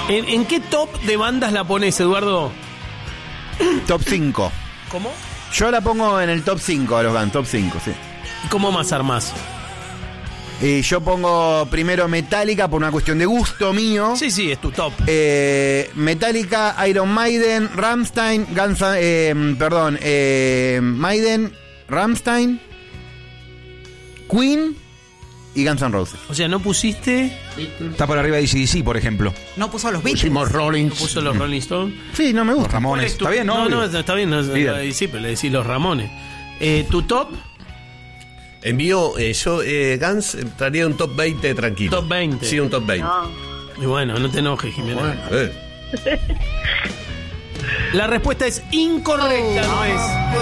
¿En qué top de bandas la pones, Eduardo? Top 5. ¿Cómo? Yo la pongo en el top 5 a los Guns, top 5, sí. ¿Y cómo más armás? Y yo pongo primero Metallica por una cuestión de gusto mío. Sí, es tu top. Metallica, Iron Maiden, Rammstein, Maiden, Rammstein, Queen y Guns N' Roses. O sea, no pusiste... Está por arriba de AC/DC, por ejemplo. No puso los Beatles. Pusimos Rolling. Puso los Rolling Stones. Sí, no me Los gusta. Ramones. ¿Está bien, no? No, está bien. No, Líder. sí, pero le decís los Ramones. ¿Tu top? Envío, yo, Guns entraría en un top 20 tranquilo. Top 20. Sí, un top 20. No. Y bueno, no te enojes, Jimena. Bueno, La respuesta es incorrecta, no es.